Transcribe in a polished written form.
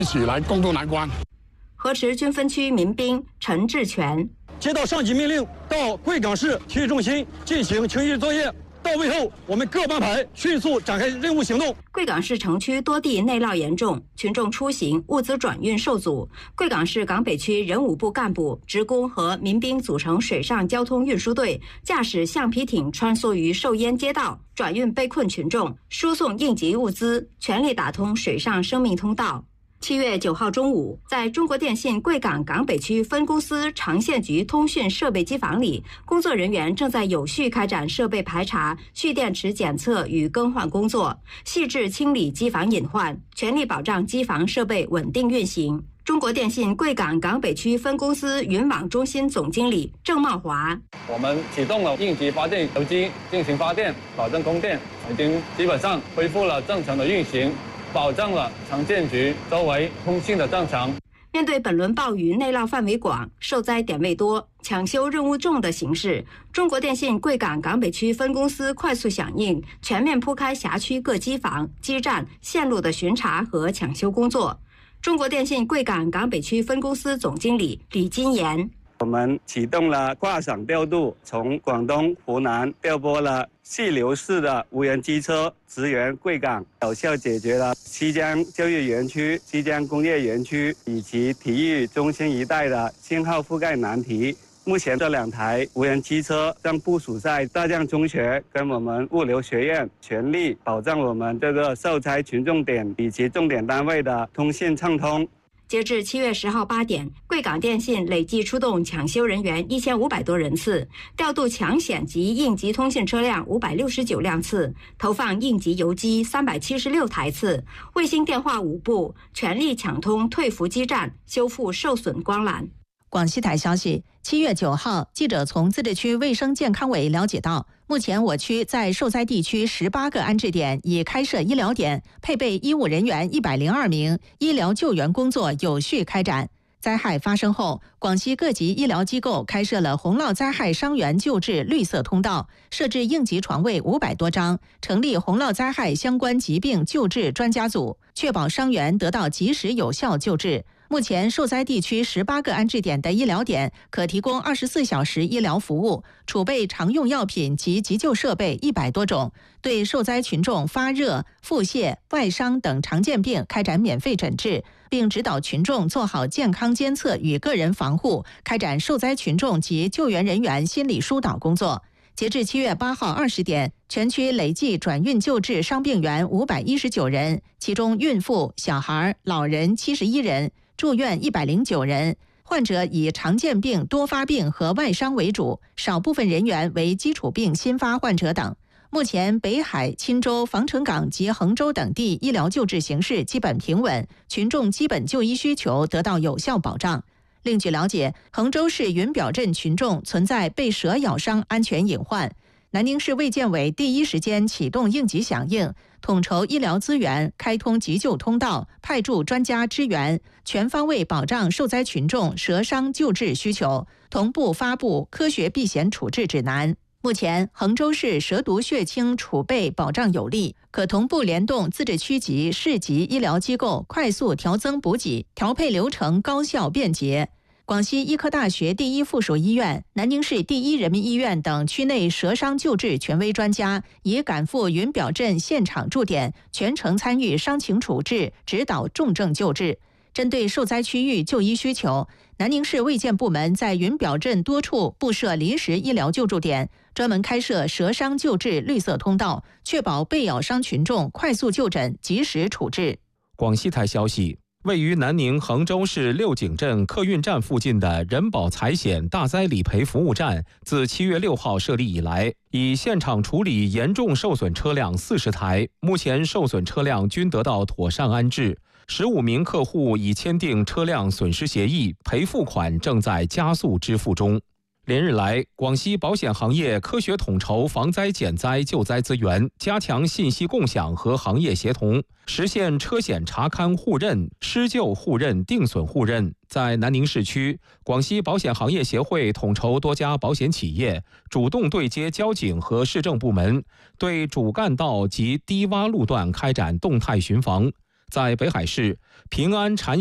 一起来共度难关。 河池军分区民兵陈志全接到上级命令，到贵港市体育中心进行清洗作业。到位后，我们各帮排迅速展开任务行动。 贵港市城区多地内涝严重，群众出行、物资转运受阻。贵港市港北区人武部干部、职工和民兵组成水上交通运输队，驾驶橡皮艇穿梭于受淹街道，转运被困群众，输送应急物资，全力打通水上生命通道。7月9号中午，在中国电信贵港港北区分公司长线局通讯设备机房里，工作人员正在有序开展设备排查、蓄电池检测与更换工作，细致清理机房隐患，全力保障机房设备稳定运行。中国电信贵港港北区分公司云网中心总经理郑茂华： 我们启动了应急发电油机进行发电，保证供电，已经基本上恢复了正常的运行。保障了长建局周围通信的正常。 面对本轮暴雨内涝范围广、受灾点位多、抢修任务重的形势，中国电信贵港港北区分公司快速响应，全面铺开辖区各机房、基站、线路的巡查和抢修工作。中国电信贵港港北区分公司总经理李金岩： 我们启动了跨省调度，从广东、湖南调拨了细流式的无人机车支援贵港，有效解决了西江教育园区、西江工业园区以及体育中心一带的信号覆盖难题。目前这2台无人机车正部署在大将中学跟我们物流学院，全力保障我们这个受灾群众点以及重点单位的通信畅通。 截至7月10号8点，贵港电信累计出动抢修人员1500多人次，调度抢险及应急通信车辆569辆次，投放应急油机376台次，卫星电话5部，全力抢通退服基站，修复受损光缆。 广西台消息，7月9号，记者从自治区卫生健康委了解到，目前我区在受灾地区18个安置点已开设医疗点，配备医务人员102名，医疗救援工作有序开展。灾害发生后，广西各级医疗机构开设了洪涝灾害伤员救治绿色通道，设置应急床位500多张，成立洪涝灾害相关疾病救治专家组，确保伤员得到及时有效救治。目前受灾地区18个安置点的医疗点可提供24小时医疗服务，储备常用药品及急救设备100多种，对受灾群众发热、腹泻、外伤等常见病开展免费诊治，并指导群众做好健康监测与个人防护，开展受灾群众及救援人员心理疏导工作。截至7月8号20点，全区累计转运救治伤病员519人，其中孕妇、小孩、老人71人，住院109人。患者以常见病、多发病和外伤为主，少部分人员为基础病新发患者等。目前，北海、钦州、防城港及衡州等地医疗救治形势基本平稳，群众基本就医需求得到有效保障。另据了解，衡州市云表镇群众存在被蛇咬伤安全隐患。南宁市卫健委第一时间启动应急响应，统筹医疗资源，开通急救通道，派驻专家支援，全方位保障受灾群众蛇伤救治需求，同步发布科学避险处置指南。目前，衡州市蛇毒血清储备保障有力，可同步联动自治区级、市级医疗机构快速调增补给，调配流程高效便捷。广西医科大学第一附属医院、南宁市第一人民医院等区内蛇伤救治权威专家已赶赴云表镇现场驻点，全程参与伤情处置，指导重症救治。针对受灾区域就医需求，南宁市卫健部门在云表镇多处布设临时医疗救助点，专门开设蛇伤救治绿色通道，确保被咬伤群众快速就诊、及时处置。 广西台消息，位于南宁衡州市六井镇客运站附近的人保财险大灾理赔服务站，自7月6号设立以来，已现场处理严重受损车辆40台，目前受损车辆均得到妥善安置。15名客户已签订车辆损失协议，赔付款正在加速支付中。连日来，广西保险行业科学统筹防灾减灾救灾资源，加强信息共享和行业协同，实现车险查勘互认、施救互认、定损互认。在南宁市区，广西保险行业协会统筹多家保险企业，主动对接交警和市政部门，对主干道及低洼路段开展动态巡防。 在北海市平安禅